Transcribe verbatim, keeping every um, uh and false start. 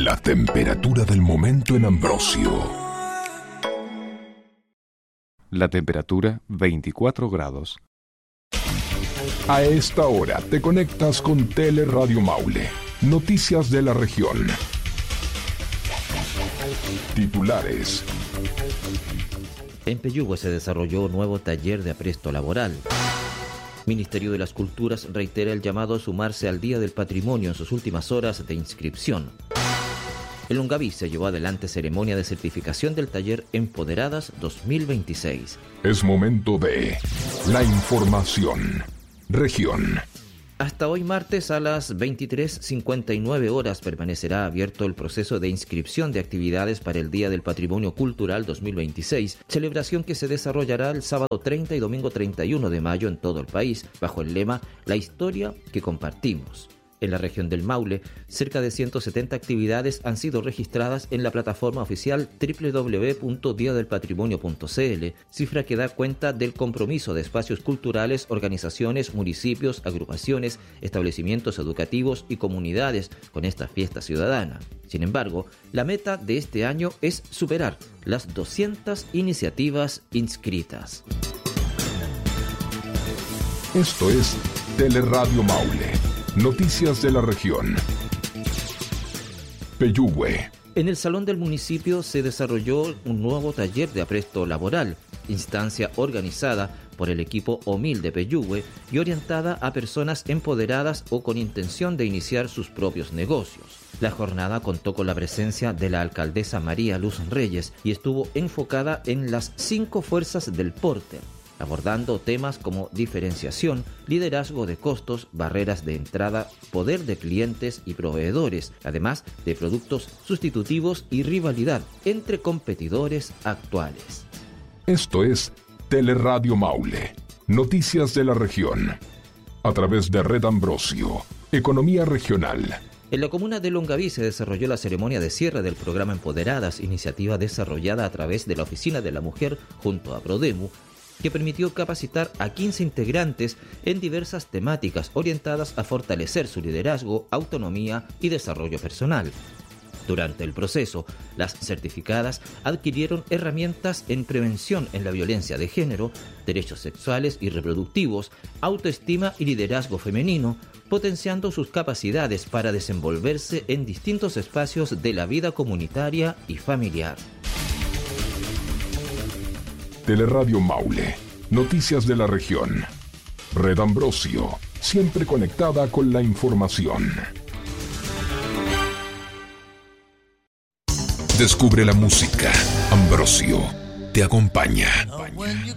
La temperatura del momento en Ambrosio. La temperatura veinticuatro grados. A esta hora te conectas con Teleradio Maule. Noticias de la región. Titulares. En Peyúgue se desarrolló un nuevo taller de apresto laboral. Ministerio de las Culturas reitera el llamado a sumarse al Día del Patrimonio en sus últimas horas de inscripción. En Longaví se llevó adelante ceremonia de certificación del taller Empoderadas dos mil veintiséis. Es momento de la información. Región. Hasta hoy martes a las veintitrés cincuenta y nueve horas permanecerá abierto el proceso de inscripción de actividades para el Día del Patrimonio Cultural dos mil veintiséis, celebración que se desarrollará el sábado treinta y domingo treinta y uno de mayo en todo el país, bajo el lema La historia que compartimos. En la región del Maule, cerca de ciento setenta actividades han sido registradas en la plataforma oficial doble u doble u doble u punto dia del patrimonio punto c l, cifra que da cuenta del compromiso de espacios culturales, organizaciones, municipios, agrupaciones, establecimientos educativos y comunidades con esta fiesta ciudadana. Sin embargo, la meta de este año es superar las doscientas iniciativas inscritas. Esto es Teleradio Maule. Noticias de la región. Peyúgue. En el salón del municipio se desarrolló un nuevo taller de apresto laboral, instancia organizada por el equipo OMIL de Peyúgue y orientada a personas empoderadas o con intención de iniciar sus propios negocios. La jornada contó con la presencia de la alcaldesa María Luz Reyes y estuvo enfocada en las cinco fuerzas del Porter, abordando temas como diferenciación, liderazgo de costos, barreras de entrada, poder de clientes y proveedores, además de productos sustitutivos y rivalidad entre competidores actuales. Esto es Teleradio Maule, noticias de la región, a través de Red Ambrosio, Economía Regional. En la comuna de Longaví se desarrolló la ceremonia de cierre del programa Empoderadas, iniciativa desarrollada a través de la Oficina de la Mujer junto a Prodemu, que permitió capacitar a quince integrantes en diversas temáticas orientadas a fortalecer su liderazgo, autonomía y desarrollo personal. Durante el proceso, las certificadas adquirieron herramientas en prevención en la violencia de género, derechos sexuales y reproductivos, autoestima y liderazgo femenino, potenciando sus capacidades para desenvolverse en distintos espacios de la vida comunitaria y familiar. Teleradio Maule, noticias de la región. Red Ambrosio, siempre conectada con la información. Descubre la música. Ambrosio te acompaña.